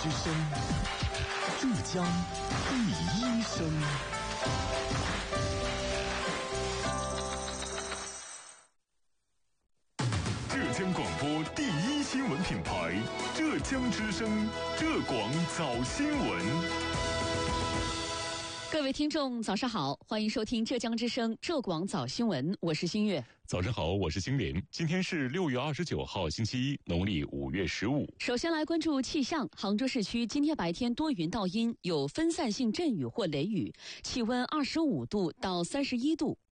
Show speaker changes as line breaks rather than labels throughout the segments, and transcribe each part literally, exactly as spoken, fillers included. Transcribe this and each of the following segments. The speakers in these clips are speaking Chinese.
之声，浙江第一声。浙江广播第一新闻品牌，浙江之声，浙广早新闻。
各位听众早上好，欢迎收听浙江之声浙广早新闻，我是新月。
早上好，我是星林。今天是六月二十九号星期一，农历五月十五。
首先来关注气象，杭州市区今天白天多云到阴，有分散性阵雨或雷雨，气温二十五度到三十一度。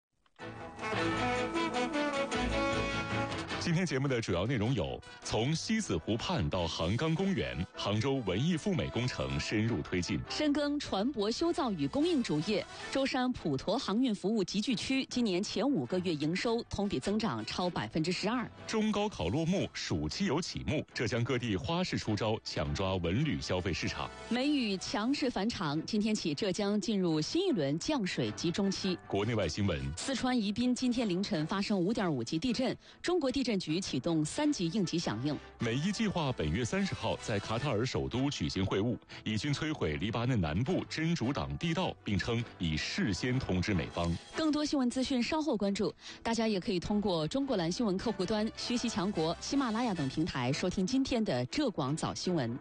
今天节目的主要内容有：从西子湖畔到杭钢公园，杭州文艺赴美工程深入推进；
深耕船舶修造与供应主业，舟山普陀航运服务集聚区今年前五个月营收同比增长超百分之十二。
中高考落幕，暑期游启幕，浙江各地花市出招，抢抓文旅消费市场。
梅雨强势返场，今天起浙江进入新一轮降水集中期。
国内外新闻：
四川宜宾今天凌晨发生 五点五 级地震，中国地震局启动三级应急响应。
美伊计划本月三十号在卡塔尔首都举行会晤，以军摧毁黎巴嫩南部真主党地道，并称已事先通知美方。
更多新闻资讯稍后关注，大家也可以通过中国蓝新闻客户端、学习强国、喜马拉雅等平台收听今天的浙广早新闻。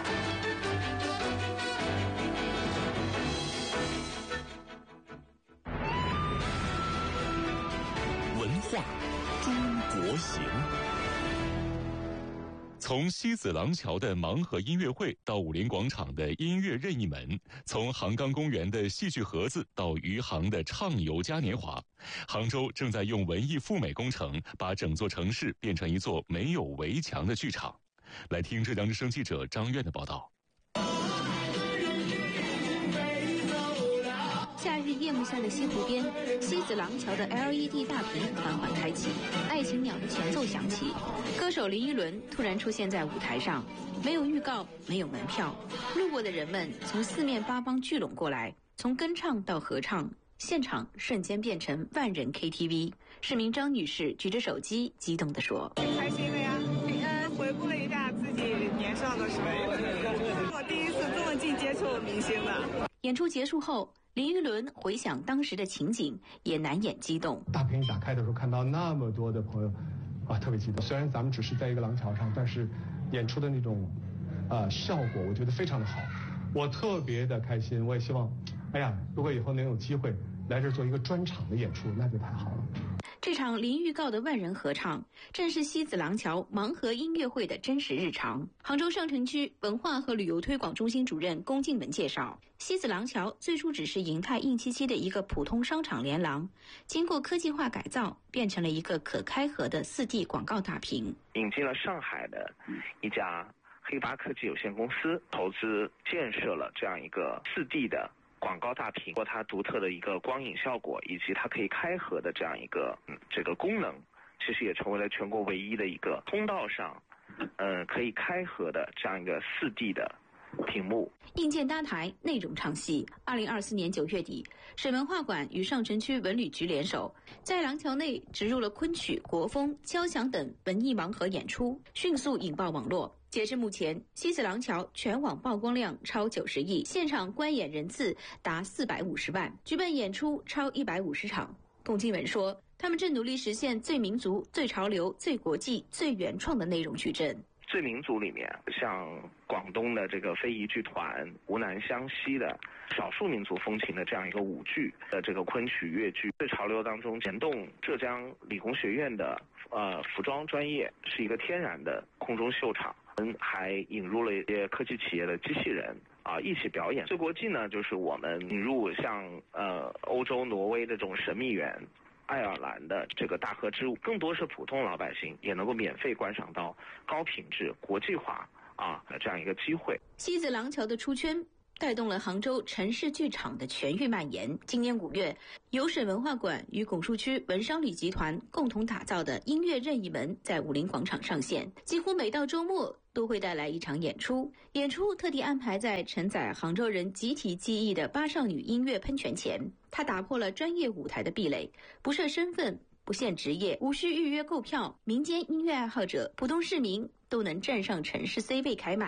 文化中国行。
从西子廊桥的盲盒音乐会到武林广场的音乐任意门，从杭钢公园的戏剧盒子到余杭的畅游嘉年华，杭州正在用文艺赴美工程把整座城市变成一座没有围墙的剧场。来听浙江之声记者张苑的报道。
夏日夜幕下的西湖边，西子廊桥的 L E D 大屏缓缓开启，爱情鸟的前奏响起，歌手林依轮突然出现在舞台上，没有预告，没有门票，路过的人们从四面八方聚拢过来，从跟唱到合唱，现场瞬间变成万人 K T V。 市民张女士举着手机激动地说：
挺开心的呀，呃，回顾了一下自己年少的时候，我第一次这么近接触明星的。
演出结束后，林依轮回想当时的情景，也难掩激动。
大屏打开的时候，看到那么多的朋友，啊，特别激动。虽然咱们只是在一个廊桥上，但是演出的那种，呃，效果，我觉得非常的好。我特别的开心，我也希望，哎呀，如果以后能有机会来这做一个专场的演出，那就太好了。
这场零预告的万人合唱，正是西子廊桥盲盒音乐会的真实日常。杭州上城区文化和旅游推广中心主任龚静文介绍，西子廊桥最初只是银泰硬七七的一个普通商场连廊，经过科技化改造，变成了一个可开合的 四 D 广告大屏。
引进了上海的一家黑巴科技有限公司，投资建设了这样一个 四 D 的广告大屏，或它独特的一个光影效果，以及它可以开合的这样一个嗯这个功能，其实也成为了全国唯一的一个通道上，呃可以开合的这样一个 四 D 的屏幕。
硬件搭台，内容唱戏。二零二四年九月底，省文化馆与上城区文旅局联手，在廊桥内植入了昆曲、国风、交响等文艺盲盒演出，迅速引爆网络。截至目前，西子廊桥全网曝光量超九十亿，现场观演人次达四百五十万，举办演出超一百五十场。龚静文说，他们正努力实现最民族、最潮流、最国际、最原创的内容矩阵。
最民族里面，像广东的这个非遗剧团、湖南湘西的少数民族风情的这样一个舞剧的这个昆曲粤剧，最潮流当中联动浙江理工学院的呃服装专业，是一个天然的空中秀场。还引入了一些科技企业的机器人啊，一起表演。最国际呢，就是我们引入像呃欧洲、挪威的这种神秘园。爱尔兰的这个大河之舞，更多是普通老百姓也能够免费观赏到高品质、国际化啊的这样一个机会。
西子廊桥的出圈，带动了杭州城市剧场的全域蔓延。今年五月，由省文化馆与拱墅区文商旅集团共同打造的音乐任意门在武林广场上线，几乎每到周末都会带来一场演出。演出特地安排在承载杭州人集体记忆的八少女音乐喷泉前，它打破了专业舞台的壁垒，不设身份，不限职业，无需预约购票，民间音乐爱好者、普通市民都能站上城市 C 位开买。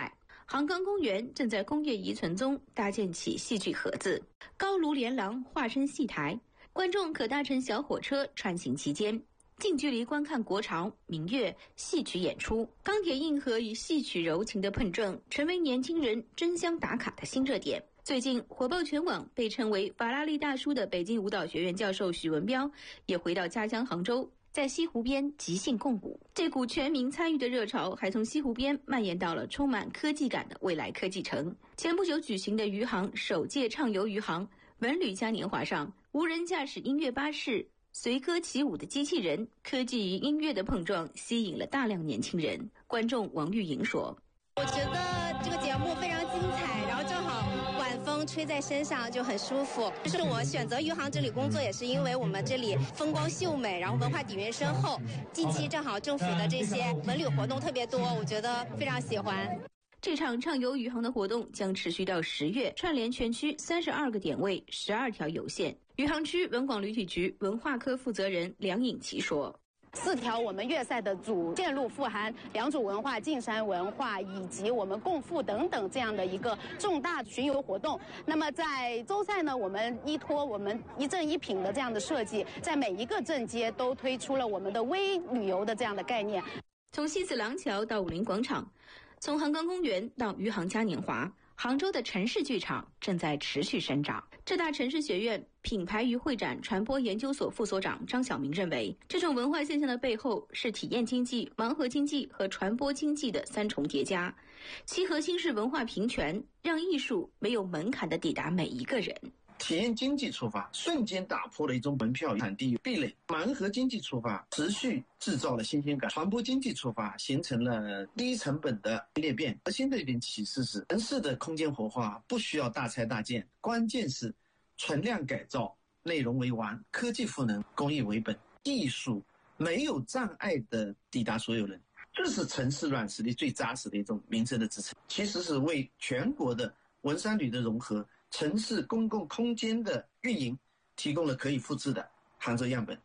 杭钢公园正在工业遗存中搭建起戏剧盒子，高炉连廊化身戏台，观众可搭乘小火车穿行其间，近距离观看国潮、民乐、戏曲演出。钢铁硬核与戏曲柔情的碰撞，成为年轻人争相打卡的新热点。最近火爆全网，被称为法拉利大叔的北京舞蹈学院教授许文彪也回到家乡杭州，在西湖边即兴共舞。这股全民参与的热潮还从西湖边蔓延到了充满科技感的未来科技城。前不久举行的余杭首届畅游余杭文旅嘉年华上，无人驾驶音乐巴士、随歌起舞的机器人，科技与音乐的碰撞吸引了大量年轻人。观众王玉莹说：“
我觉得这个节目非常精彩，然后正好晚风吹在身上就很舒服。就是我选择余杭这里工作，也是因为我们这里风光秀美，然后文化底蕴深厚。近期正好政府的这些文旅活动特别多，我觉得非常喜欢。”
这场畅游余杭的活动将持续到十月，串联全区三十二个点位、十二条游线。余杭区文广旅体局文化科负责人梁颖琪说：“
四条我们粤赛的主线路富含良渚文化、径山文化以及我们共赴等等这样的一个重大巡游活动。那么在州赛呢，我们依托我们一镇一品的这样的设计，在每一个镇街都推出了我们的微旅游的这样的概念。
从西子廊桥到武林广场，从杭钢公园到余杭嘉年华，杭州的城市剧场正在持续生长。浙大城市学院品牌与会展传播研究所副所长张晓明认为，这种文化现象的背后是体验经济、盲盒经济和传播经济的三重叠加，其核心是文化平权，让艺术没有门槛地抵达每一个人。
体验经济出发，瞬间打破了一种门票产地壁垒；盲盒经济出发，持续制造了新鲜感；传播经济出发，形成了低成本的裂变。核心的一点启示是，城市的空间活化不需要大拆大建，关键是存量改造，内容为王，科技赋能，工艺为本，艺术没有障碍的抵达所有人。这是城市软实力最扎实的一种民生的支撑，其实是为全国的文商旅的融合、城市公共空间的运营提供了可以复制的杭州样本。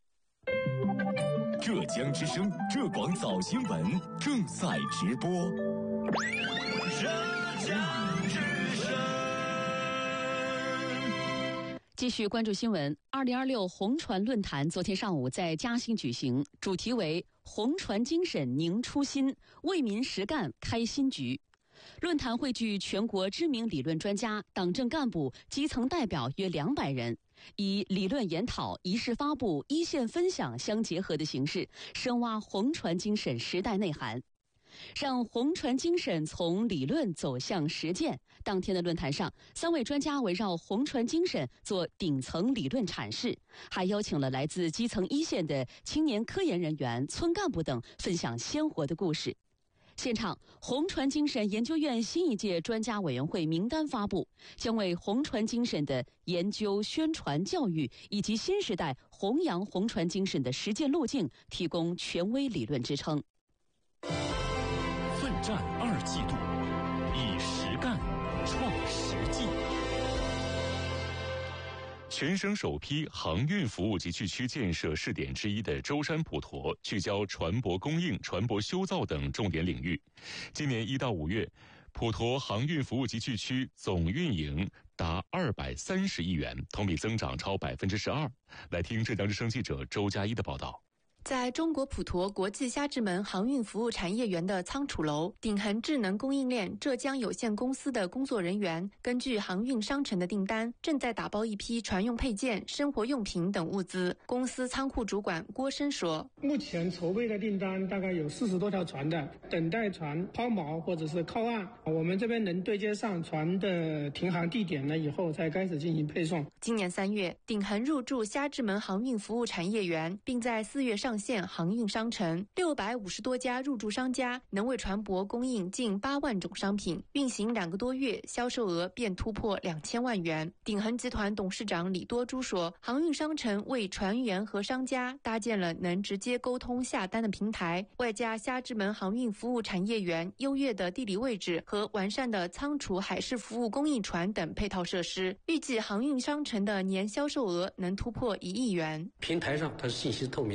浙江之声浙广早新闻正在直播。浙江之声。
继续关注新闻。二零二六红船论坛昨天上午在嘉兴举行，主题为红船精神凝初心，为民实干开新局。论坛汇聚全国知名理论专家、党政干部、基层代表约两百人，以理论研讨、仪式发布、一线分享相结合的形式，深挖红船精神时代内涵，让红船精神从理论走向实践。当天的论坛上，三位专家围绕红船精神做顶层理论阐释，还邀请了来自基层一线的青年科研人员、村干部等分享鲜活的故事。现场，红船精神研究院新一届专家委员会名单发布，将为红船精神的研究、宣传、教育以及新时代弘扬红船精神的实践路径提供权威理论支撑。
奋战二季度，以实干创实际。
全省首批航运服务集聚区建设试点之一的舟山普陀，聚焦船舶供应、船舶修造等重点领域。今年一到五月，普陀航运服务集聚区总运营达二百三十亿元，同比增长超百分之十二。来听浙江之声记者周佳一的报道。
在中国普陀国际虾之门航运服务产业园的仓储楼，鼎恒智能供应链浙江有限公司的工作人员根据航运商城的订单，正在打包一批船用配件、生活用品等物资。公司仓库主管郭生说：“
目前筹备的订单大概有四十多条船的，等待船抛锚或者是靠岸，我们这边能对接上船的停航地点了以后，才开始进行配送。”
今年三月，鼎恒入驻虾之门航运服务产业园，并在四月上线航运商城，六百五十多家入驻商家能为船舶供应近八万种商品，运行两个多月，销售额便突破两千万元。鼎恒集团董事长李多珠说，航运商城为船员和商家搭建了能直接沟通下单的平台，外加虾之门航运服务产业园优越的地理位置和完善的仓储海事服务供应船等配套设施，预计航运商城的年销售额能突破一亿元。
平台上它是信息透明的，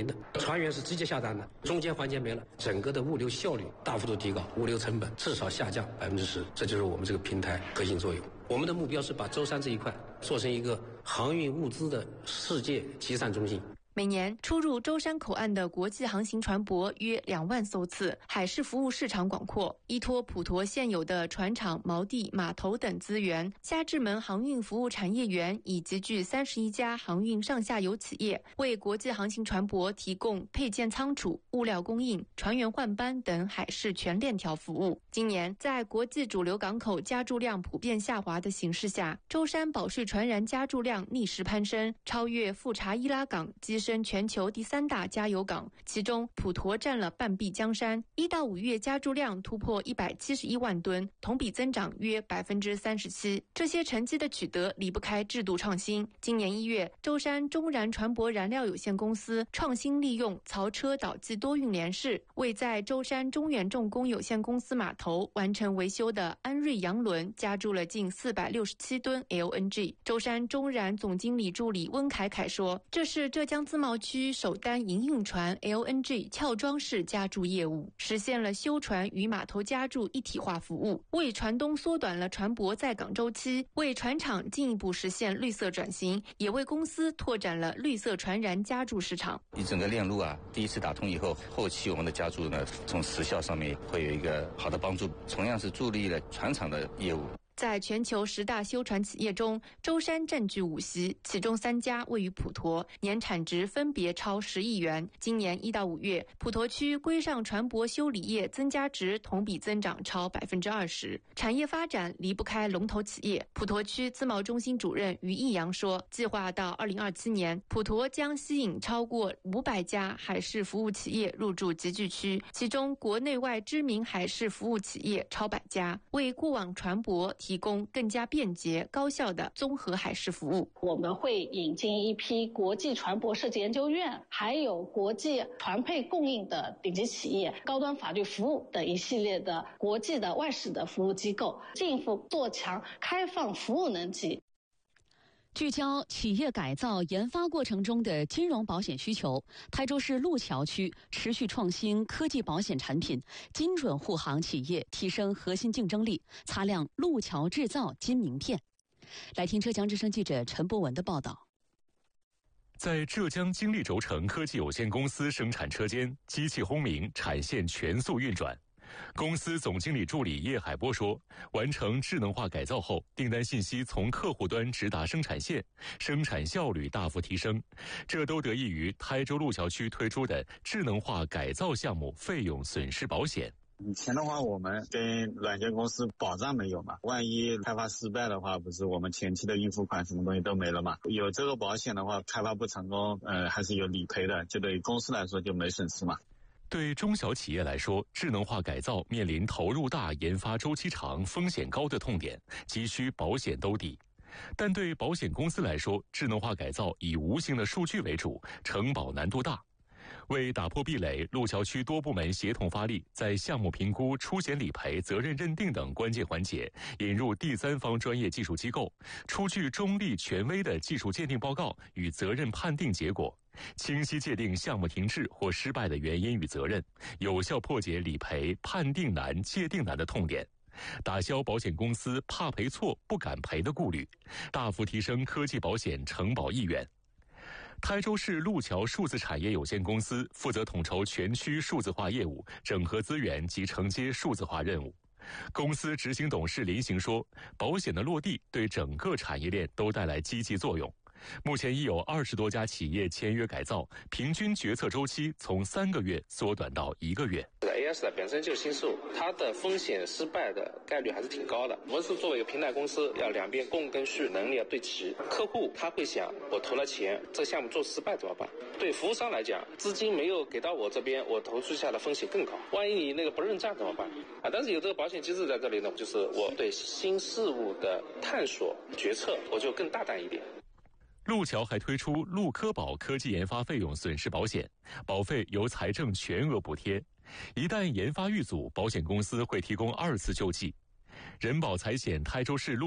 船员是直接下单的，中间环节没了，整个的物流效率大幅度提高，物流成本至少下降百分之十，这就是我们这个平台核心作用。我们的目标是把舟山这一块做成一个航运物资的世界集散中心。
每年出入舟山口岸的国际航行船舶约两万艘次，海事服务市场广阔。依托普陀现有的船厂、锚地、码头等资源，虾之门航运服务产业园已集聚三十一家航运上下游企业，为国际航行船舶提供配件仓储、物料供应、船员换班等海事全链条服务。今年，在国际主流港口加注量普遍下滑的形势下，舟山保税船燃加注量逆势攀升，超越富查伊拉港跻身全球第三大加油港，其中普陀占了半壁江山。一到五月加注量突破一百七十一万吨，同比增长约百分之三十七。这些成绩的取得离不开制度创新。今年一月，舟山中燃船舶燃料有限公司创新利用槽车岛际多运联式，为在舟山中远重工有限公司码头完成维修的安瑞洋轮加注了近四百六十七吨 L N G。舟山中燃总经理助理温凯凯说，这是浙江自贸区首单营运船 L N G 撬装式加注业务，实现了修船与码头加注一体化服务，为船东缩短了船舶在港周期，为船厂进一步实现绿色转型，也为公司拓展了绿色船燃加注市场。
一整个链路啊，第一次打通以后，后期我们的加注呢，从时效上面会有一个好的帮助，同样是助力了船厂的业务。
在全球十大修船企业中，舟山占据五席，其中三家位于普陀，年产值分别超十亿元。今年一到五月，普陀区规上船舶修理业增加值同比增长超百分之二十。产业发展离不开龙头企业。普陀区自贸中心主任于义阳说，计划到二零二七年，普陀将吸引超过五百家海事服务企业入驻集聚区，其中国内外知名海事服务企业超百家，为过往船舶提供更加便捷高效的综合海事服务。
我们会引进一批国际船舶设计研究院，还有国际船配供应的顶级企业、高端法律服务的一系列的国际的外事的服务机构，进一步做强开放服务能级。
聚焦企业改造研发过程中的金融保险需求，台州市路桥区持续创新科技保险产品，精准护航企业，提升核心竞争力，擦亮路桥制造金名片。来听浙江之声记者陈博文的报道。
在浙江精力轴承科技有限公司生产车间，机器轰鸣，产线全速运转。公司总经理助理叶海波说，完成智能化改造后，订单信息从客户端直达生产线，生产效率大幅提升，这都得益于台州路桥区推出的智能化改造项目费用损失保险。
以前的话，我们跟软件公司保障没有嘛，万一开发失败的话，不是我们前期的应付款什么东西都没了嘛？有这个保险的话，开发不成功，呃，还是有理赔的，就对于公司来说就没损失嘛。
对中小企业来说，智能化改造面临投入大、研发周期长、风险高的痛点，急需保险兜底。但对保险公司来说，智能化改造以无形的数据为主，承保难度大。为打破壁垒，路桥区多部门协同发力，在项目评估、出险理赔、责任认定等关键环节，引入第三方专业技术机构，出具中立权威的技术鉴定报告与责任判定结果，清晰界定项目停滞或失败的原因与责任，有效破解理赔判定难、界定难的痛点，打消保险公司怕赔错、不敢赔的顾虑，大幅提升科技保险承保意愿。台州市路桥数字产业有限公司负责统筹全区数字化业务，整合资源及承接数字化任务。公司执行董事林行说，保险的落地对整个产业链都带来积极作用。目前已有二十多家企业签约改造，平均决策周期从三个月缩短到一个月。
A S 本身就是新事物，它的风险失败的概率还是挺高的。我们是作为一个平台公司，要两边供跟需能力要对齐。客户他会想，我投了钱，这个项目做失败怎么办？对服务商来讲，资金没有给到我这边，我投出下的风险更高。万一你那个不认账怎么办？啊，但是有这个保险机制在这里呢，就是我对新事物的探索决策，我就更大胆一点。
路桥还推出路科保科技研发费用损失保险，保费由财政全额补贴，一旦研发遇阻，保险公司会提供二次救济。人保财险台州市路